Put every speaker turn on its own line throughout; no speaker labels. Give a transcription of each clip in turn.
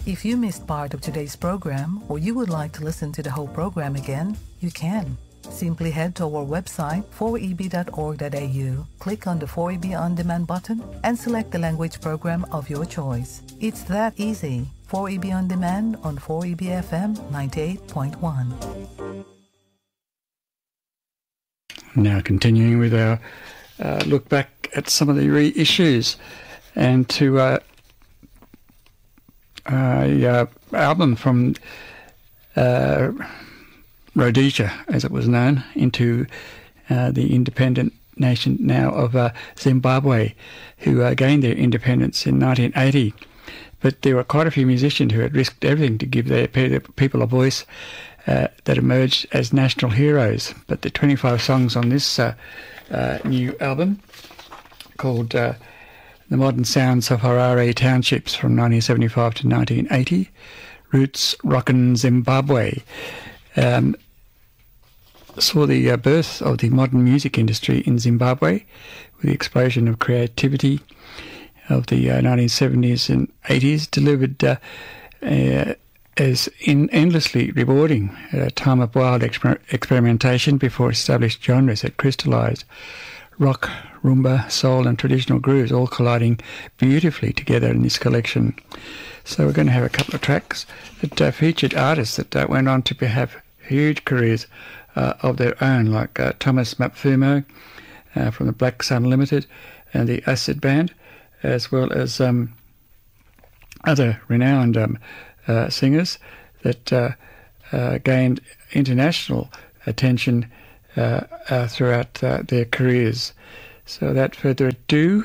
If you missed part of today's program or you would like to listen to the whole program again, you can. Simply head to our website 4eb.org.au, click on the 4EB On Demand button and select the language program of your choice. It's that easy. 4EB On Demand on 4EB FM 98.1.
Now continuing with our look back at some of the reissues and to a album from Rhodesia, as it was known, into the independent nation now of Zimbabwe, who gained their independence in 1980. But there were quite a few musicians who had risked everything to give their people a voice that emerged as national heroes. But the 25 songs on this new album, called The Modern Sounds of Harare Townships from 1975 to 1980, Roots Rockin' Zimbabwe, saw the birth of the modern music industry in Zimbabwe with the explosion of creativity of the 1970s and 80s, delivered as endlessly rewarding a time of wild experimentation before established genres that crystallised rock, rumba, soul and traditional grooves all colliding beautifully together in this collection. So we're going to have a couple of tracks that featured artists that went on to have huge careers of their own, like Thomas Mapfumo from the Black Sun Limited and the Acid Band, as well as other renowned singers that gained international attention throughout their careers. So without further ado,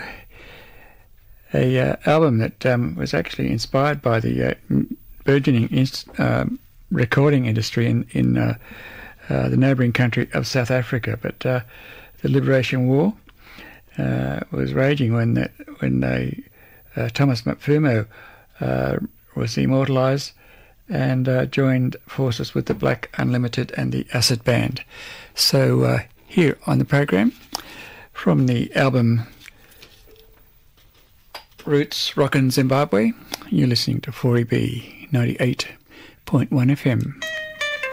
a album that was actually inspired by the burgeoning recording industry in the neighbouring country of South Africa. But the Liberation War was raging when Thomas Mapfumo was immortalised and joined forces with the Black Unlimited and the Acid Band. So here on the program, from the album Roots Rockin' Zimbabwe, you're listening to 4EB 98.1 FM.